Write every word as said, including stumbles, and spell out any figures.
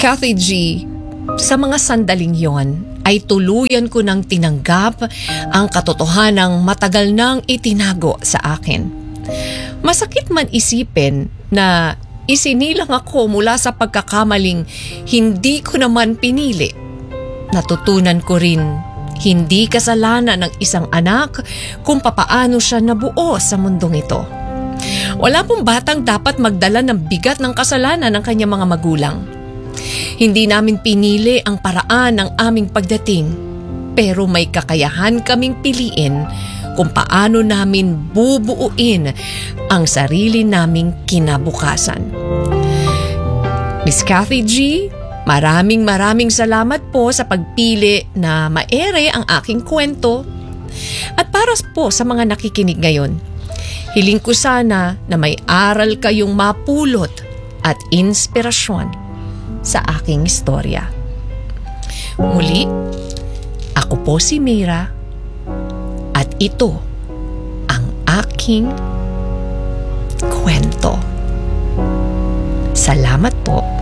Kathy G, sa mga sandaling yon ay tuluyan ko nang tinanggap ang katotohanang matagal nang itinago sa akin. Masakit man isipin na isinilang ako mula sa pagkakamaling hindi ko naman pinili. Natutunan ko rin hindi kasalanan ng isang anak kung papaano siya nabuo sa mundong ito. Wala pong batang dapat magdala ng bigat ng kasalanan ng kanyang mga magulang. Hindi namin pinili ang paraan ng aming pagdating, pero may kakayahan kaming piliin kung paano namin bubuuin ang sarili naming kinabukasan. Miss Kathy G, maraming maraming salamat po sa pagpili na maere ang aking kwento. At para po sa mga nakikinig ngayon, hiling ko sana na may aral kayong mapulot at inspirasyon sa aking istorya. Muli, ako po si Mira at ito ang aking kwento. Salamat po.